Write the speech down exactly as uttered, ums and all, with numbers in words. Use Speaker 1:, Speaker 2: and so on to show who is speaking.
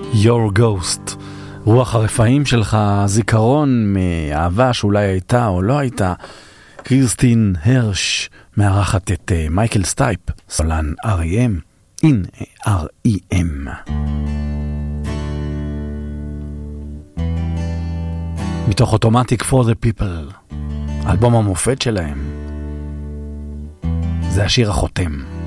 Speaker 1: Your Ghost, רוח הרפאים שלך, זיכרון מאהבה שאולי הייתה או לא הייתה. קריסטין הרש מארחת את מייקל סטייפ, סולן אר אי אם, אין אר אי אם. מתוך אוטומטיק for the people, אלבום המופת שלהם. זה השיר החותם.